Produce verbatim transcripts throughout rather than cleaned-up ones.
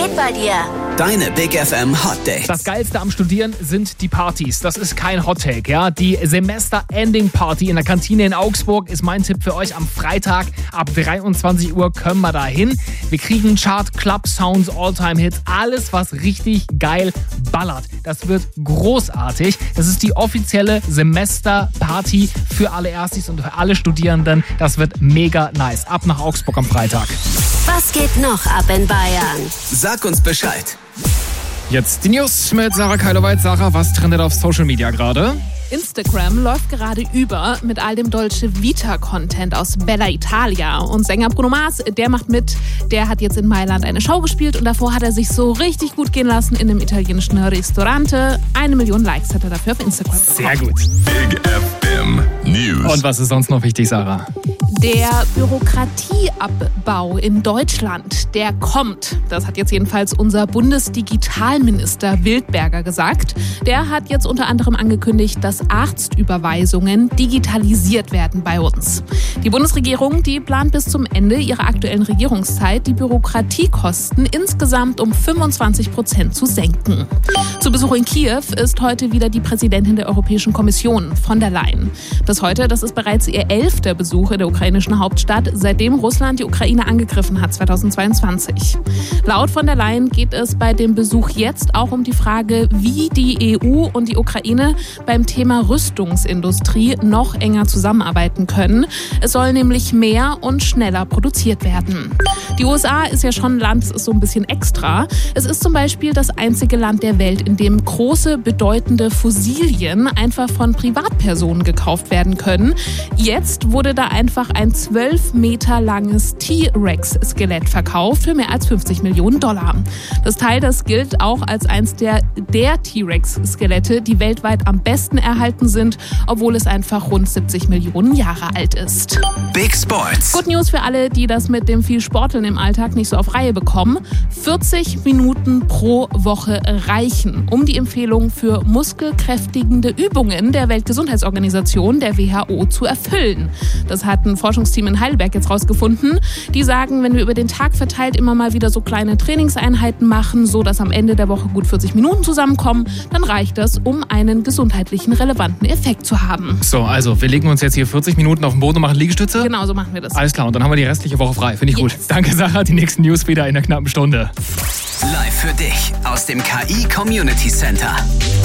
geht bei dir? Deine Big F M Hot Dates. Das Geilste am Studieren sind die Partys. Das ist kein Hot Take, ja. Die Semester-Ending-Party in der Kantine in Augsburg ist mein Tipp für euch am Freitag. Ab dreiundzwanzig Uhr können wir da hin. Wir kriegen Chart, Club, Sounds, All-Time-Hits, alles, was richtig geil ballert. Das wird großartig. Das ist die offizielle Semester-Party für alle Erstis und für alle Studierenden. Das wird mega nice. Ab nach Augsburg am Freitag. Was geht noch ab in Bayern? Sag uns Bescheid. Jetzt die News mit Sarah Keiloweit. Sarah, was trendet auf Social Media gerade? Instagram läuft gerade über mit all dem Dolce Vita-Content aus Bella Italia. Und Sänger Bruno Mars, der macht mit. Der hat jetzt in Mailand eine Show gespielt und davor hat er sich so richtig gut gehen lassen in einem italienischen Restaurante. Eine Million Likes hat er dafür auf Instagram bekommen. Sehr gut. Big F M News. Und was ist sonst noch wichtig, Sarah? Der Bürokratieabbau in Deutschland, der kommt. Das hat jetzt jedenfalls unser Bundesdigitalminister Wildberger gesagt. Der hat jetzt unter anderem angekündigt, dass Arztüberweisungen digitalisiert werden bei uns. Die Bundesregierung, die plant bis zum Ende ihrer aktuellen Regierungszeit, die Bürokratiekosten insgesamt um fünfundzwanzig Prozent zu senken. Zu Besuch in Kiew ist heute wieder die Präsidentin der Europäischen Kommission, von der Leyen. Das heute, das ist bereits ihr elfter Besuch in der ukrainischen Hauptstadt, seitdem Russland die Ukraine angegriffen hat zweitausendzweiundzwanzig. Laut von der Leyen geht es bei dem Besuch jetzt auch um die Frage, wie die E U und die Ukraine beim Thema Rüstungsindustrie noch enger zusammenarbeiten können. Es soll nämlich mehr und schneller produziert werden. Die U S A ist ja schon ein Land, das ist so ein bisschen extra. Es ist zum Beispiel das einzige Land der Welt, in dem große, bedeutende Fossilien einfach von Privatpersonen gekauft werden können. Jetzt wurde da einfach ein zwölf Meter langes T-Rex-Skelett verkauft für mehr als fünfzig Millionen Dollar. Das Teil, das gilt auch als eins der, der T-Rex-Skelette, die weltweit am besten erhalten sind, obwohl es einfach rund siebzig Millionen Jahre alt ist. Big Sports. Good News für alle, die das mit dem viel Sporteln im Alltag nicht so auf Reihe bekommen. vierzig Minuten pro Woche reichen, um die Empfehlung für muskelkräftigende Übungen der Weltgesundheitsorganisation, der W H O, zu erfüllen. Das hat ein Forschungsteam in Heidelberg jetzt rausgefunden. Die sagen, wenn wir über den Tag verteilt immer mal wieder so kleine Trainingseinheiten machen, so dass am Ende der Woche gut vierzig Minuten zusammenkommen, dann reicht das, um einen gesundheitlichen, relevanten Effekt zu haben. So, also wir legen uns jetzt hier vierzig Minuten auf den Boden und machen Liegestütze. Genau, so machen wir das. Alles klar, und dann haben wir die restliche Woche frei. Finde ich Yes. gut. Danke, Sarah. Die nächsten News wieder in einer knappen Stunde. Live für dich aus dem K I Community Center.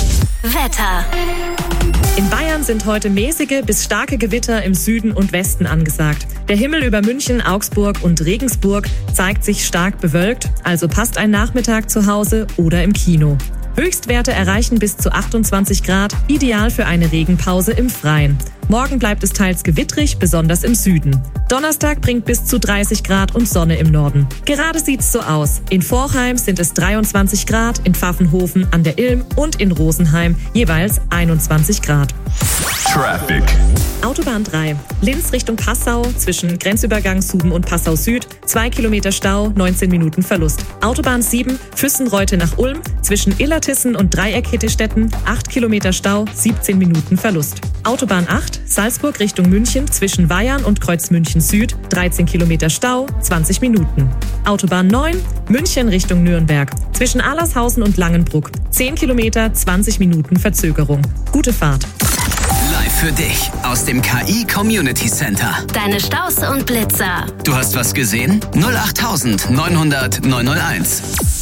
Wetter. In Bayern sind heute mäßige bis starke Gewitter im Süden und Westen angesagt. Der Himmel über München, Augsburg und Regensburg zeigt sich stark bewölkt, also passt ein Nachmittag zu Hause oder im Kino. Höchstwerte erreichen bis zu achtundzwanzig Grad, ideal für eine Regenpause im Freien. Morgen bleibt es teils gewittrig, besonders im Süden. Donnerstag bringt bis zu dreißig Grad und Sonne im Norden. Gerade sieht's so aus. In Vorheim sind es dreiundzwanzig Grad, in Pfaffenhofen an der Ilm und in Rosenheim jeweils einundzwanzig Grad. Traffic. Autobahn drei. Linz Richtung Passau zwischen Grenzübergang Suben und Passau Süd. zwei Kilometer Stau, neunzehn Minuten Verlust. Autobahn sieben. Füssen-Reute nach Ulm zwischen Illertissen und Dreieck-Hettestetten. acht Kilometer Stau, siebzehn Minuten Verlust. Autobahn acht. Salzburg Richtung München zwischen Weyarn und Kreuzmünchen Süd. dreizehn Kilometer Stau, zwanzig Minuten. Autobahn neun. München Richtung Nürnberg zwischen Allershausen und Langenbruck. zehn Kilometer, zwanzig Minuten Verzögerung. Gute Fahrt. Live für dich aus dem K I Community Center. Deine Staus und Blitzer. Du hast was gesehen? null acht neunhundert neunhunderт neunhunderteins.